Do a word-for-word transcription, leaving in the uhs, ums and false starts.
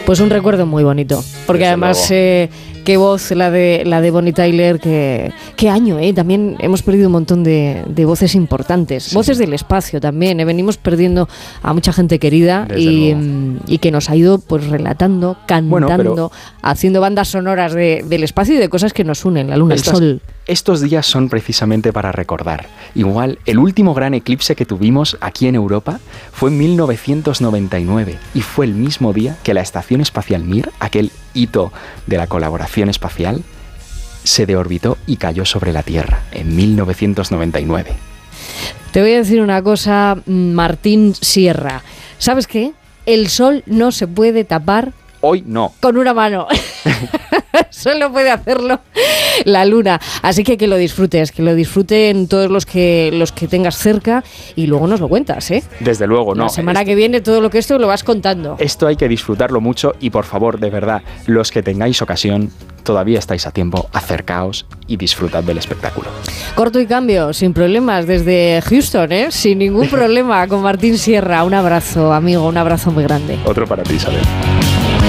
Pues un recuerdo muy bonito, porque Desde además eh, qué voz la de la de Bonnie Tyler, que qué año, ¿eh? También hemos perdido un montón de, de voces importantes, sí. voces del espacio también, ¿eh? Venimos perdiendo a mucha gente querida y, y que nos ha ido pues relatando, cantando, bueno, haciendo bandas sonoras de, del espacio y de cosas que nos unen, la luna, estas, el sol. Estos días son precisamente para recordar. Igual, el último gran eclipse que tuvimos aquí en Europa fue en mil novecientos noventa y nueve y fue el mismo día que la Estación Espacial Mir, aquel hito de la colaboración espacial, se deorbitó y cayó sobre la Tierra en mil novecientos noventa y nueve. Te voy a decir una cosa, Martín Sierra. ¿Sabes qué? El sol no se puede tapar. Hoy no. Con una mano. Solo puede hacerlo la luna. Así que que lo disfrutes, que lo disfruten todos los que los que tengas cerca y luego nos lo cuentas, ¿eh? Desde luego, no. La semana esto, que viene todo lo que esto lo vas contando. Esto hay que disfrutarlo mucho y por favor, de verdad, los que tengáis ocasión, todavía estáis a tiempo, acercaos y disfrutad del espectáculo. Corto y cambio, sin problemas, desde Houston, ¿eh? Sin ningún problema, con Martín Sierra. Un abrazo, amigo, un abrazo muy grande. Otro para ti, Isabel.